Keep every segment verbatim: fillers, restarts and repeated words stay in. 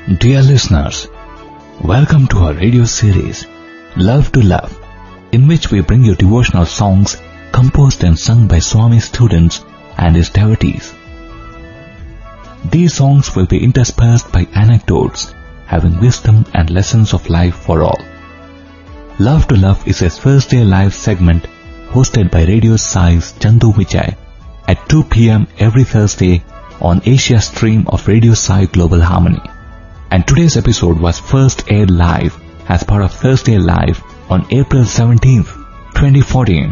Dear listeners, welcome to our radio series, Love to Love, in which we bring you devotional songs composed and sung by Swami's students and his devotees. These songs will be interspersed by anecdotes having wisdom and lessons of life for all. Love to Love is a Thursday live segment hosted by Radio Sai's Chandu Vijay at two p.m. every Thursday on Asia stream of Radio Sai Global Harmony. And today's episode was first aired live as part of Thursday Live on April seventeenth, twenty fourteen.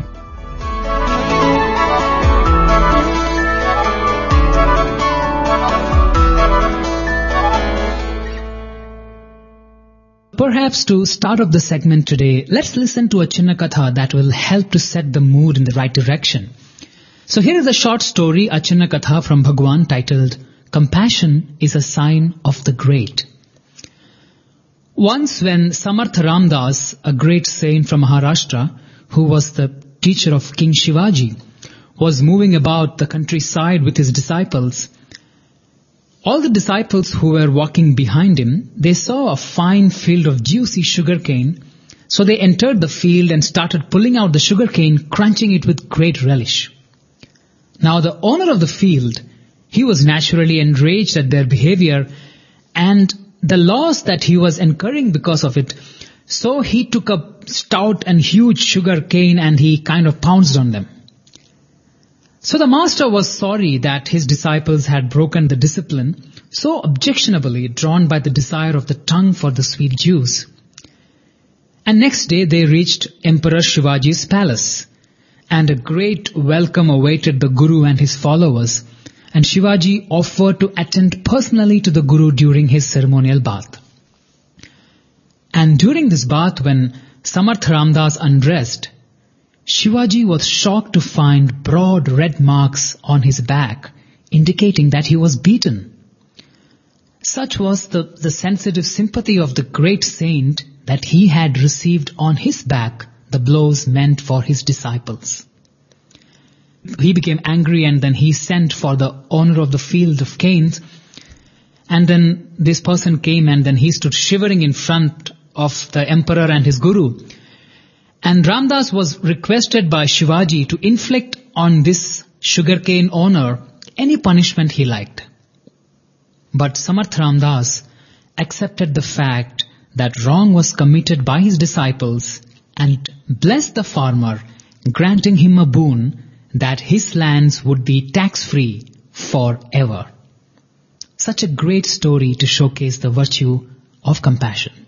Perhaps to start off the segment today, let's listen to a Chinna Katha that will help to set the mood in the right direction. So here is a short story, a Chinna Katha from Bhagwan titled, Compassion is a Sign of the Great. Once when Samarth Ramdas, a great saint from Maharashtra, who was the teacher of King Shivaji, was moving about the countryside with his disciples, all the disciples who were walking behind him, they saw a fine field of juicy sugarcane, so they entered the field and started pulling out the sugarcane, crunching it with great relish. Now the owner of the field, he was naturally enraged at their behavior and the loss that he was incurring because of it, so he took a stout and huge sugarcane and he kind of pounced on them. So the master was sorry that his disciples had broken the discipline so objectionably drawn by the desire of the tongue for the sweet juice. And next day they reached Emperor Shivaji's palace, and a great welcome awaited the Guru and his followers, and Shivaji offered to attend personally to the Guru during his ceremonial bath. And during this bath, when Samarth Ramdas undressed, Shivaji was shocked to find broad red marks on his back, indicating that he was beaten. Such was the, the sensitive sympathy of the great saint that he had received on his back the blows meant for his disciples. He became angry and then he sent for the owner of the field of canes, and then this person came and then he stood shivering in front of the emperor and his guru. And Ramdas was requested by Shivaji to inflict on this sugarcane owner any punishment he liked. But Samarth Ramdas accepted the fact that wrong was committed by his disciples and blessed the farmer, granting him a boon that his lands would be tax-free forever. Such a great story to showcase the virtue of compassion.